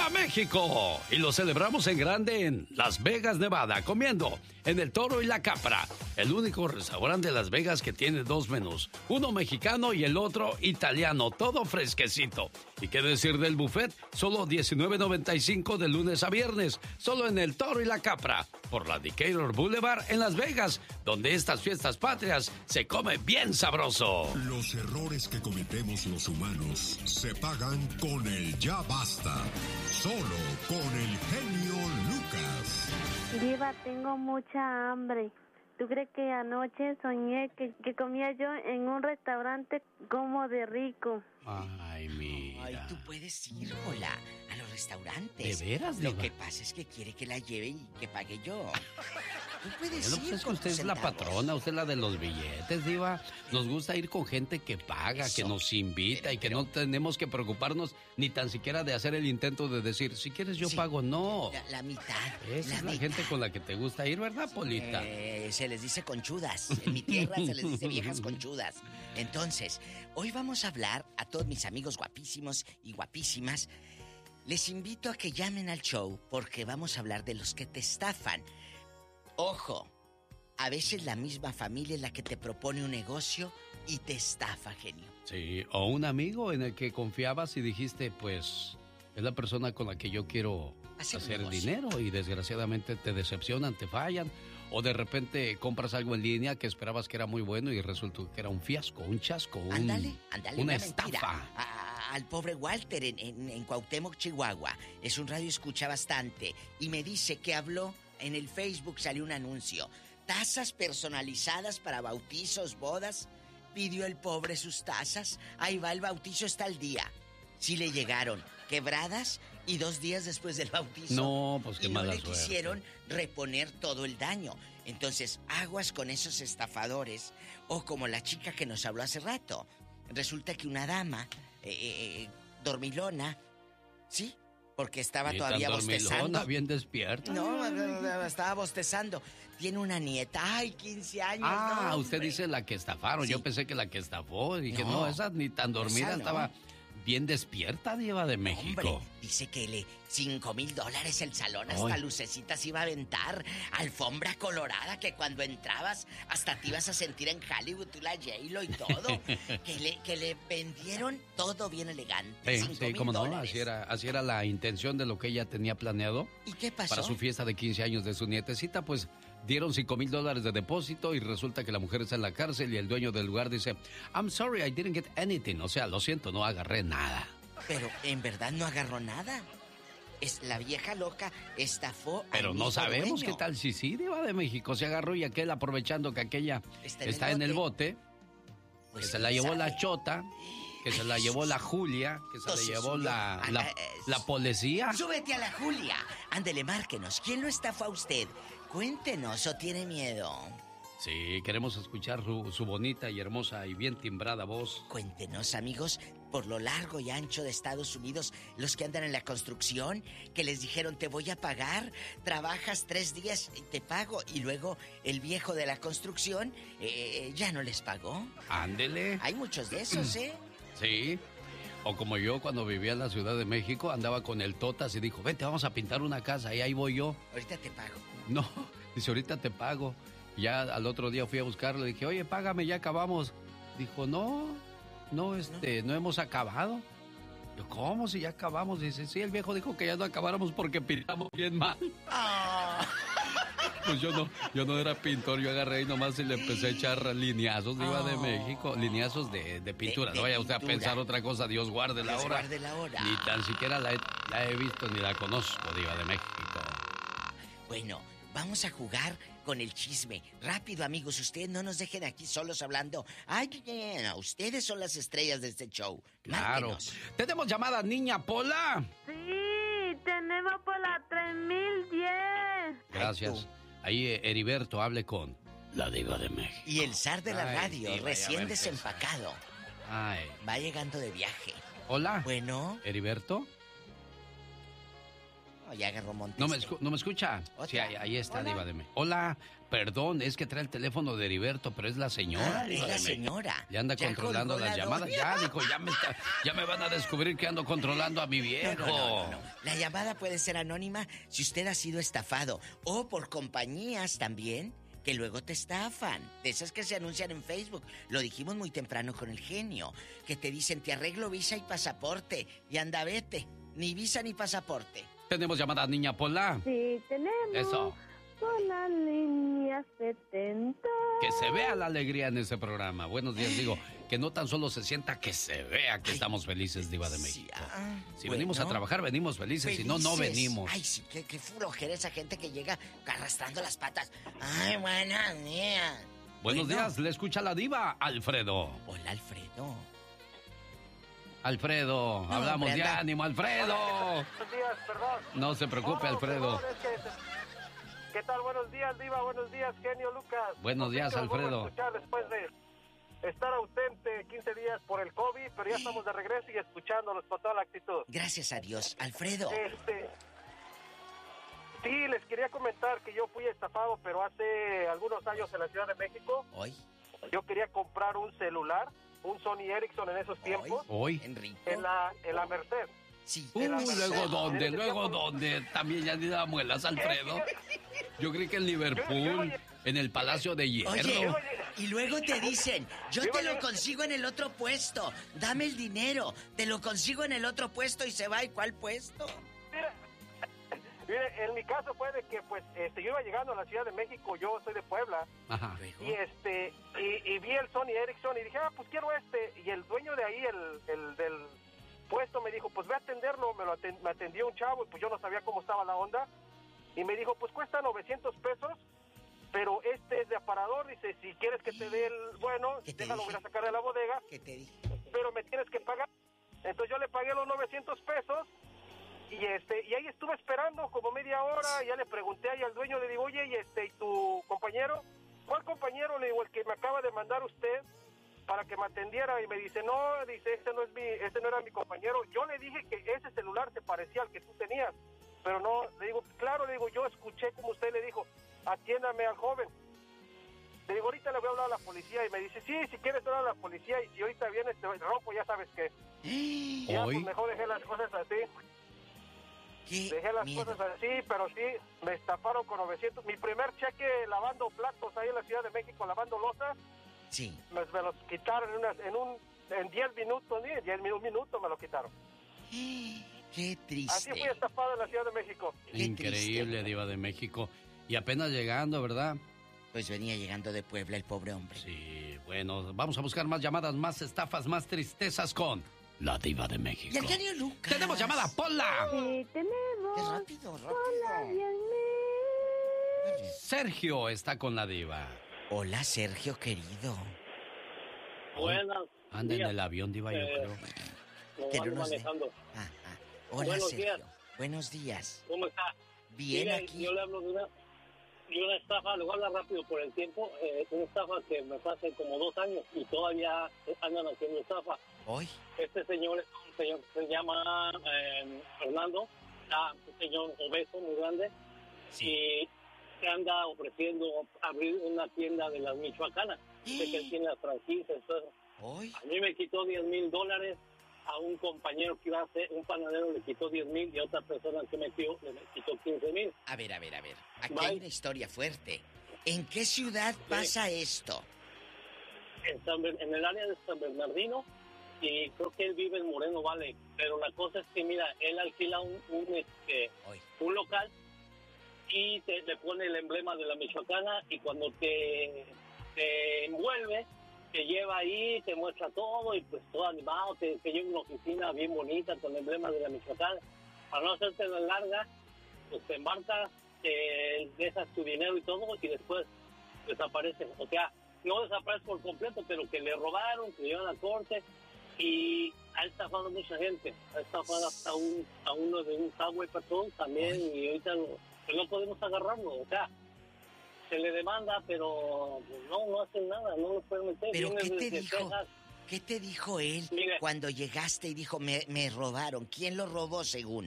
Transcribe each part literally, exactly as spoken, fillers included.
¡Viva México! Y lo celebramos en grande en Las Vegas, Nevada, comiendo en El Toro y la Capra, el único restaurante de Las Vegas que tiene dos menús, uno mexicano y el otro italiano, todo fresquecito. ¿Y qué decir del buffet? Solo diecinueve noventa y cinco de lunes a viernes, solo en El Toro y la Capra, por la Decatur Boulevard en Las Vegas, donde estas fiestas patrias se come bien sabroso. Los errores que cometemos los humanos se pagan con el ya basta, solo con el genio Lucas. Diva, tengo mucha hambre. ¿Tú crees que anoche soñé que, que comía yo en un restaurante como de rico? Ay, mira. Ay, tú puedes ir, hola, a los restaurantes. ¿De veras, Lo Diva? que pasa es que quiere que la lleve y que pague yo. Tú puedes Bueno, ir pues es que con usted tus es la centavos. patrona, usted es la de los billetes, Diva. Nos gusta ir con gente que paga, Eso. que nos invita Pero, y que pero- no tenemos que preocuparnos ni tan siquiera de hacer el intento de decir, si quieres yo Sí. pago. No. La, la mitad. Esa la es la mitad. gente con la que te gusta ir, ¿verdad, Polita? Eh, se les dice conchudas. En mi tierra se les dice viejas conchudas. Entonces, hoy vamos a hablar a todos mis amigos guapísimos y guapísimas. Les invito a que llamen al show porque vamos a hablar de los que te estafan. Ojo, a veces la misma familia es la que te propone un negocio y te estafa, genio. Sí, o un amigo en el que confiabas y dijiste, pues, es la persona con la que yo quiero Hacer un hacer negocio. dinero y desgraciadamente te decepcionan, te fallan. O de repente compras algo en línea que esperabas que era muy bueno y resultó que era un fiasco, un chasco, un, Ándale, ándale, una una estafa. mentira. A- a- al pobre Walter en, en, en Cuauhtémoc, Chihuahua. Es un radio escucha bastante. Y me dice que habló en el Facebook, salió un anuncio. Tazas personalizadas para bautizos, bodas. Pidió el pobre sus tazas. Ahí va el bautizo, está al día. Sí le llegaron quebradas y dos días después del bautizo. No, pues qué y no mala le suerte. quisieron reponer todo el daño. Entonces, aguas con esos estafadores. O como la chica que nos habló hace rato. Resulta que una dama, eh, eh, dormilona, ¿sí? Porque estaba Sí, todavía tan dormilona, bostezando. bien despierta. No, estaba bostezando. Tiene una nieta. Ay, quince años. Ah, no, usted hombre. dice la que estafaron. Sí. Yo pensé que la que estafó. Dije, no, No, esa ni tan dormida esa no. estaba bien despierta, Diva de México. Hombre, dice que le cinco mil dólares el salón, hasta Ay. lucecitas iba a aventar, alfombra colorada que cuando entrabas hasta te ibas a sentir en Hollywood, tú la J-Lo y todo. que, le, que le vendieron todo bien elegante. Sí, cinco sí, mil cómo no, dólares. así era, así era la intención de lo que ella tenía planeado ¿Y qué pasó? para su fiesta de quince años de su nietecita, pues dieron cinco mil dólares de depósito y resulta que la mujer está en la cárcel y el dueño del lugar dice, I'm sorry, I didn't get anything, o sea, lo siento, no agarré nada. Pero en verdad no agarró nada. Es la vieja loca estafó. Pero al no mismo sabemos dueño. qué tal si sí, Diva de México se agarró y aquel aprovechando que aquella Está está, en el en el bote, Pues que se la quién llevó sabe. la chota, que se la Ay, llevó Jesús. la Julia, que se Entonces la llevó subió. la, Ah, la, ah, eh, la policía. Súbete a la Julia. Ándele, márquenos. ¿Quién lo estafó a usted? Cuéntenos o tiene miedo. Sí, queremos escuchar su, su bonita y hermosa y bien timbrada voz. Cuéntenos, amigos, por lo largo y ancho de Estados Unidos, los que andan en la construcción, que les dijeron te voy a pagar, trabajas tres días y te pago, y luego el viejo de la construcción eh, ya no les pagó. Ándele. Hay muchos de esos, ¿eh? Sí. O como yo cuando vivía en la Ciudad de México, andaba con el Totas y dijo, vente, vamos a pintar una casa. Y ahí voy yo. Ahorita te pago. No, dice, ahorita te pago. Ya al otro día fui a buscarlo, le dije, oye, págame, ya acabamos. Dijo, no, no, este, no hemos acabado. Yo, ¿cómo si ya acabamos? Dice, sí, el viejo dijo que ya no acabáramos porque pintamos bien mal. Ah. Pues yo no, yo no era pintor, yo agarré y nomás y le empecé a echar lineazos, Diva de Oh. México, lineazos de, de pintura. De- de no vaya usted a pintura. pensar otra cosa, Dios guarde la Dios hora. guarde la hora. Ni tan siquiera la he, la he visto ni la conozco, Diva de México. Bueno, vamos a jugar con el chisme. Rápido, amigos, ustedes no nos dejen aquí solos hablando. Ay, no, ustedes son las estrellas de este show. Claro. Márquenos. Tenemos llamada, niña Pola. Sí, tenemos por la tres mil diez. Gracias. Ahí eh, Heriberto, hable con la Diva de México. Y el zar de la Ay, radio, diva, ya recién va a empezar. desempacado, Ay. va llegando de viaje. Hola. Bueno, Heriberto. No, ya agarró monte. ¿No me, escu- ¿No me escucha? ¿Otra? Sí, ahí, ahí está, Hola. Diva de México. Hola, perdón, es que trae el teléfono de Heriberto, pero es la señora. Ah, es Diva la de México. señora. Ya anda Ya controlando colgó las la llamadas. doña. Ya, dijo, ya me, está- ya me van a descubrir que ando controlando a mi viejo. No, no, no, no. La llamada puede ser anónima si usted ha sido estafado o por compañías también que luego te estafan. De esas que se anuncian en Facebook. Lo dijimos muy temprano con el genio. Que te dicen, te arreglo visa y pasaporte. Y anda, vete. Ni visa ni pasaporte. Tenemos llamada, niña Pola. Sí, tenemos. Eso. Con la línea setenta. Que se vea la alegría en ese programa. Buenos días, digo, que no tan solo se sienta, que se vea que Ay, estamos felices, Diva de sí, México. ah, Si bueno. venimos a trabajar, venimos felices, si no, no Felices. venimos. Ay, sí, qué, qué flojera esa gente que llega arrastrando las patas. Ay, buenos días. Buenos Bueno. días, le escucha la Diva, Alfredo. Hola, Alfredo. Alfredo, No, hablamos hombre, de anda. ánimo, Alfredo. Buenos días, perdón. No se preocupe, No, Alfredo. perdón, es que- ¿Qué tal? Buenos días, Diva. Buenos días, genio Lucas. Buenos No sé días, si los vuelvo a Alfredo. escuchar después de estar ausente quince días por el COVID, pero ya estamos de regreso y escuchándolos con toda la actitud. Gracias a Dios. Alfredo. Este, sí, les quería comentar que yo fui estafado, pero hace algunos años en la Ciudad de México. Hoy. Yo quería comprar un celular, un Sony Ericsson en esos tiempos, Hoy. Enrico. en la, en la Merced. Sí. Uh, en la luego Merced. dónde, En ese luego tiempo- dónde. También ya ni da muelas, Alfredo. Yo creí que en Liverpool, en el Palacio de Hierro. Oye, y luego te dicen, yo Yo te lo llegué- consigo en el otro puesto, dame el dinero, te lo consigo en el otro puesto y se va, ¿y cuál puesto? Mira, mire, en mi caso fue de que pues este yo iba llegando a la Ciudad de México, yo soy de Puebla, Ajá. Luego, y este y, y vi el Sony Ericsson y dije, ah, pues quiero este, y el dueño de ahí, el, el del puesto, me dijo, pues ve a atenderlo, me lo aten- me atendió un chavo y pues yo no sabía cómo estaba la onda, y me dijo, pues cuesta novecientos pesos, pero este es de aparador, dice, si quieres que te dé el bueno, ¿Qué te déjalo, dije? voy a sacar de la bodega, ¿qué te dije? pero me tienes que pagar. Entonces yo le pagué los novecientos pesos y este y ahí estuve esperando como media hora, y ya le pregunté ahí al dueño, le digo, oye, y este, ¿y tu compañero? ¿Cuál compañero? Le digo, el que me acaba de mandar usted para que me atendiera, y me dice, no, dice, este no es mi, este no era mi compañero. Yo le dije que ese celular se parecía al que tú tenías, pero no, le digo, claro, le digo, yo escuché como usted le dijo, atiéndame al joven. Le digo, ahorita le voy a hablar a la policía, y me dice, sí, si quieres hablar a la policía, y si ahorita vienes te rompo, ya sabes que. Ya, Hoy. pues mejor dejé las cosas así. ¿Qué Dejé las miedo? cosas así, pero sí, me estafaron con novecientos. Mi primer cheque lavando platos ahí en la Ciudad de México, lavando losas, Sí. me, me los quitaron en, unas- en un en diez minutos, ni diez minutos, minutos me lo quitaron. Qué triste. Así fui estafado en la Ciudad de México. Qué Increíble, triste. Diva de México. Y apenas llegando, ¿verdad? Pues venía llegando de Puebla el pobre hombre. Sí, bueno, vamos a buscar más llamadas, más estafas, más tristezas con la Diva de México. Y el genio Lucas. ¡Tenemos llamada, Pola! Sí, tenemos. Qué rápido, Hola, rápido. diez mil. Sergio está con la Diva. Hola, Sergio, querido. Buenas. Anda en días. el avión, Diva, yo Eh, creo. Lo Que no ando nos dé. manejando. Ah, ah. Hola, Buenos Sergio. días. Buenos días. ¿Cómo está? Bien Mira, aquí. Yo le hablo de una, de una estafa, le voy a hablar rápido por el tiempo. Eh, una estafa que me fue hace como dos años y todavía andan haciendo estafa. Hoy. Este señor es un señor que se llama eh, Fernando, ah, un señor obeso, muy grande, y se anda ofreciendo abrir una tienda de las michoacanas. Sé que él tiene las franquicias, todo eso. Hoy. A mí me quitó diez mil dólares, a un compañero que iba a hacer, un panadero le quitó diez mil y a otra persona que metió le quitó quince mil. A ver, a ver, a ver. Aquí Bye. hay una historia fuerte. ¿En qué ciudad pasa esto? En, San Ber- en el área de San Bernardino, y creo que él vive en Moreno Valley. Pero la cosa es que, mira, él alquila un, un, este, Hoy. un local y te, le pone el emblema de la Michoacana, y cuando te, te envuelve, te lleva ahí, te muestra todo, y pues todo animado, te, te lleva a una oficina bien bonita con el emblema de la Michoacana. Para no hacerte la larga, pues te embarcas, te dejas tu dinero y todo, y después desaparecen. O sea, no desaparece por completo, pero que le robaron, que llevan a corte, y ha estafado a mucha gente. Ha estafado hasta un, a uno de un Subway Patrol también, Ay. y ahorita lo- pues no podemos agarrarlo. O sea, se le demanda, pero no, no hacen nada, no lo pueden meter. ¿Pero Viene qué te desde dijo? Texas. ¿Qué te dijo él Mire. cuando llegaste y dijo, me, me robaron? ¿Quién lo robó según?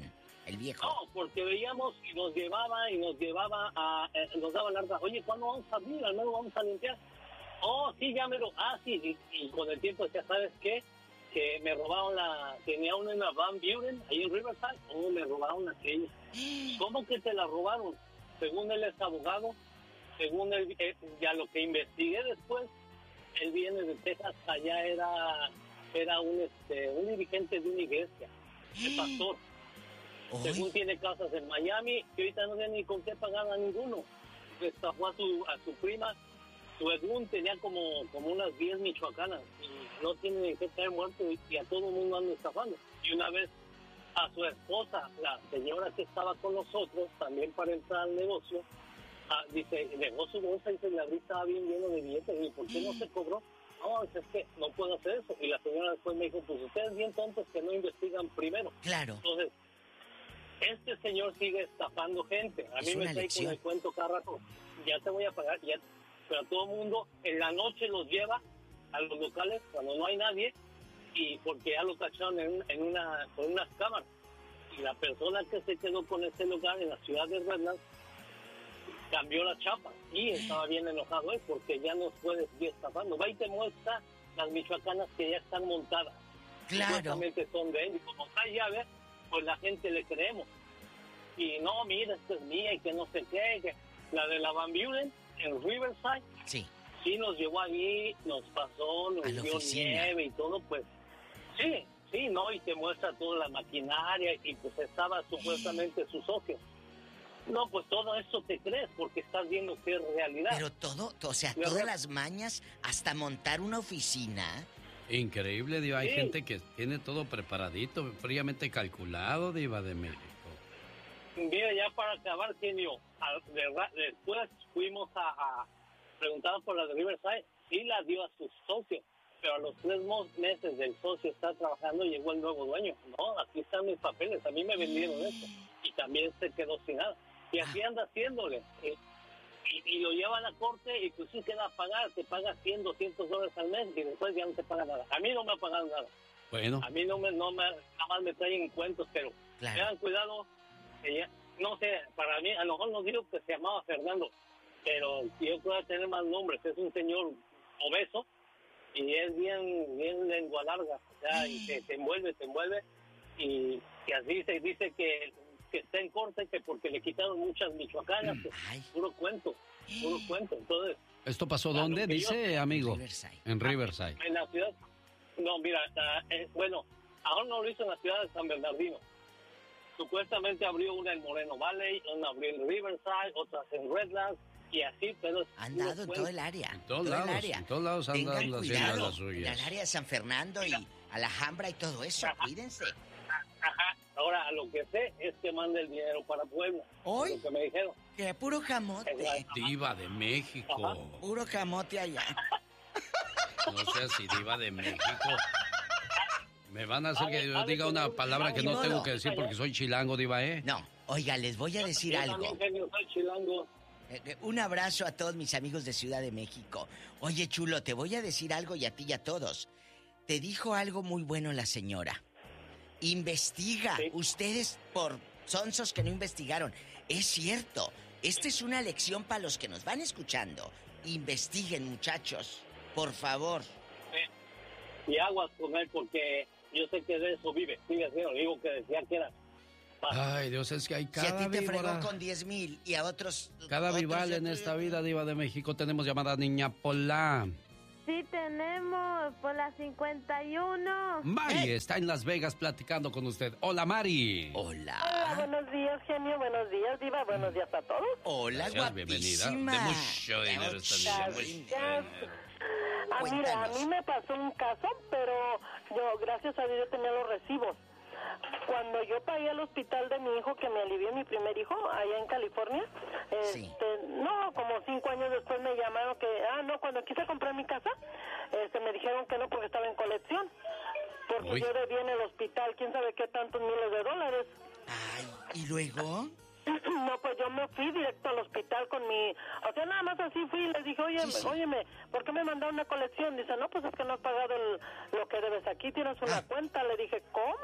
el viejo. No, porque veíamos y nos llevaba y nos llevaba a... Eh, nos daba larga. Oye, ¿cuándo vamos a abrir? Al menos vamos a limpiar. Oh, sí, ya me lo... Ah, sí, y, y con el tiempo ya sabes qué, que me robaron la... Tenía una en la Van Buren, ahí en Riverside. Oh, me robaron aquella. ¿Cómo que te la robaron? Según él es abogado, según él, eh, ya lo que investigué después, él viene de Texas, allá era era un este un dirigente de una iglesia, de pastor. Uy. Según tiene casas en Miami, que ahorita no tiene ni con qué pagar a ninguno. Estafó a su, a su prima, su Edmund tenía como, como unas diez michoacanas, y no tiene ni que caer muerto, y, y a todo el mundo anda estafando. Y una vez a su esposa, la señora que estaba con nosotros, también para entrar al negocio, ah, dice, dejó su bolsa y se le abrí, estaba bien lleno de billetes. Y ¿por qué no se cobró? No, es que no puedo hacer eso. Y la señora después me dijo, pues ustedes bien tontos que no investigan primero. Claro. Entonces, este señor sigue estafando gente. A es mí me trae con el cuento cada rato, ya te voy a pagar, ya. Pero a todo el mundo en la noche los lleva a los locales cuando no hay nadie, y porque ya lo cacharon en, en una con unas cámaras. Y la persona que se quedó con ese lugar en la ciudad de Redlands cambió la chapa y estaba bien enojado él porque ya no puede seguir estafando. Va y te muestra las michoacanas que ya están montadas. Claro. Supuestamente son de él, y como está llave, pues la gente le creemos. Y no, mira, esta es mía y que no sé qué. Que la de la Van Buren en Riverside, sí, sí nos llevó allí, nos pasó, nos dio nieve y todo, pues sí, sí, ¿no? Y te muestra toda la maquinaria y pues estaba supuestamente su socio. No, pues todo eso te crees porque estás viendo que es realidad. Pero todo, o sea, todas verdad? Las mañas, hasta montar una oficina. Increíble, Diva. Hay sí. gente que tiene todo preparadito, fríamente calculado, Diva de México. Mira, ya para acabar, genio, después fuimos a, a preguntar por la de Riverside, sí la dio a su socio, pero a los tres meses del socio está trabajando, llegó el nuevo dueño. No, aquí están mis papeles, a mí me vendieron esto, y también se quedó sin nada. Y así anda haciéndole. Y, y, y lo llevan a corte y pues sí queda a pagar, te paga cien, doscientos dólares al mes y después ya no te paga nada. A mí no me ha pagado nada. Bueno. A mí no me, no me, nada más me traen cuentos, pero claro. Tengan cuidado. Ella, no sé, para mí, a lo mejor no digo que se llamaba Fernando, pero yo puedo tener más nombres. Es un señor obeso y es bien, bien lengua larga, o sea, y se, se envuelve, se envuelve, y, y así se dice que, que está en corte, que porque le quitaron muchas michoacanas, pues, puro cuento, puro cuento. Entonces, ¿esto pasó dónde, dice, yo, amigo? En Riverside. En Riverside. En la ciudad, no, mira, uh, eh, bueno, ahora no lo hizo en la ciudad de San Bernardino. Supuestamente abrió una en Moreno Valley, una abrió en Riverside, otras en Redlands, y así, pero... Han dado en todo el área. En todos lados, área. en todos lados han dado las cuidado, las suyas. En el área de San Fernando y Alhambra y todo eso, ajá, cuídense. Ajá, ahora lo que sé es que manda el dinero para Puebla. ¿Hoy? Lo que me dijeron. Que puro camote. Diva de México. Ajá. Puro camote allá. No sé si Diva de México... Me van a hacer que yo diga una palabra que no tengo que decir porque soy chilango, Diva, ¿eh? No, oiga, les voy a decir algo. Soy chilango. Un abrazo a todos mis amigos de Ciudad de México. Oye, chulo, te voy a decir algo y a ti y a todos. Te dijo algo muy bueno la señora. Investiga. Sí. Ustedes, por sonsos que no investigaron. Es cierto. Esta es una lección para los que nos van escuchando. Investiguen, muchachos. Por favor. Sí. Y aguas con él porque... Yo sé que de eso vive. Sigue haciendo, digo que decía que era. Ay, Dios, es que hay cada Si a ti te víbora, fregó con diez mil y a otros... Cada otros vival en esta vida, Diva de México. Tenemos llamada Niña Pola. Sí, tenemos por la cincuenta y uno. Mari ¿Eh? está en Las Vegas platicando con usted. Hola, Mari. Hola. Hola, buenos días, genio. Buenos días, Diva. Buenos días a todos. Hola, Gracias, guapísima. Bienvenida. De mucho dinero esta niña. Ah, mira, a mí me pasó un caso, pero yo, gracias a Dios, yo tenía los recibos. Cuando yo pagué al hospital de mi hijo, que me alivió mi primer hijo, allá en California, sí. este, no, como cinco años después me llamaron que, ah, no, cuando quise comprar mi casa, este, me dijeron que no porque estaba en colección, porque Uy. yo debía en el hospital, quién sabe qué tantos miles de dólares. Ay, ¿y luego? No, pues yo me fui directo al hospital con mi... O sea, nada más así fui y les dije, oye, sí, sí. óyeme, ¿por qué me mandaron una colección? Dice, no, pues es que no has pagado el, lo que debes aquí, tienes una ah. cuenta. Le dije, ¿cómo?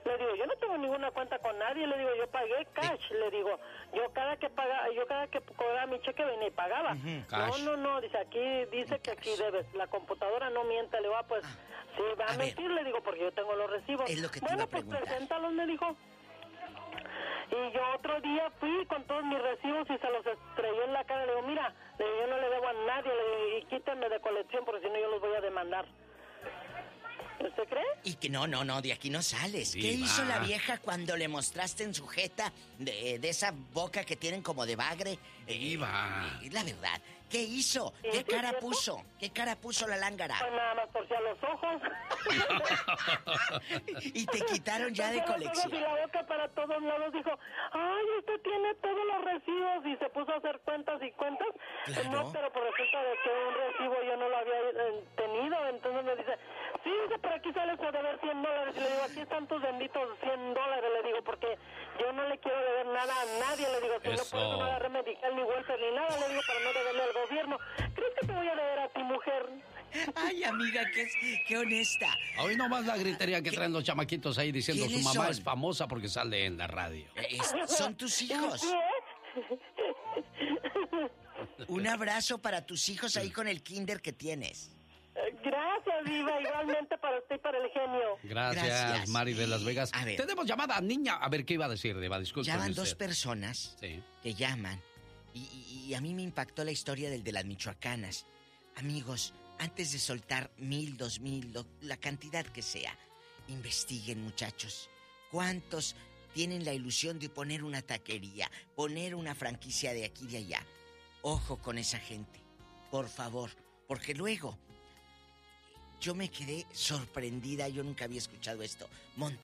Le digo, yo no tengo ninguna cuenta con nadie, le digo, yo pagué cash, sí. Le digo, yo cada que paga, yo cada que cobraba mi cheque venía y pagaba. Uh-huh. No, no, no, dice, aquí dice que aquí debes, la computadora no miente, le digo, ah, pues, sí, va a, a mentir, ver. Le digo, porque yo tengo los recibos. Es lo que te bueno, iba a pues preguntar. preséntalos, me dijo. Y yo otro día fui con todos mis recibos y se los estrelló en la cara, le digo, mira, le digo, yo no le debo a nadie, le digo, y quítenme de colección porque si no yo los voy a demandar. ¿Usted cree? Y que no, no, no, de aquí no sales. Diva. ¿Qué hizo la vieja cuando le mostraste en su jeta de, de esa boca que tienen como de bagre? Diva. Eh, la verdad, ¿qué hizo? ¿Qué ¿Sí, cara ¿cierto? puso? ¿Qué cara puso la lángara? Pues nada más torcía los ojos. Y te quitaron ya de colección. Y la boca para todos lados dijo, ay, usted tiene todos los recibos. Y se puso a hacer cuentas y cuentas. Claro. No, pero por resulta de que un recibo yo no lo había eh, tenido. Entonces me dice, sí, dice, por aquí sales a deber cien dólares. Y le digo, aquí están tus benditos cien dólares. Le digo, porque yo no le quiero deber nada a nadie. Le digo, si Eso. no puedo no agarré medical ni welfare ni nada. Le digo, para no deberle al gobierno. ¿Crees que te voy a deber a ti, mujer? Ay, amiga, qué, qué honesta. Hoy nomás la gritería que ¿Qué? traen los chamaquitos ahí diciendo su mamá son? es famosa porque sale en la radio. Es, son tus hijos. Un abrazo para tus hijos ahí con el kinder que tienes. Gracias, Diva, igualmente para usted y para el genio. Gracias, Gracias. Mari de Las Vegas. A ver, tenemos llamada, niña. A ver, ¿qué iba a decir, Diva? Disculpe. Llaman dos personas sí. que llaman. Y, y, y a mí me impactó la historia del de las michoacanas. Amigos, antes de soltar mil, dos mil, lo, la cantidad que sea, investiguen, muchachos. ¿Cuántos tienen la ilusión de poner una taquería, poner una franquicia de aquí y de allá? Ojo con esa gente, por favor, porque luego yo me quedé sorprendida, yo nunca había escuchado esto. Monta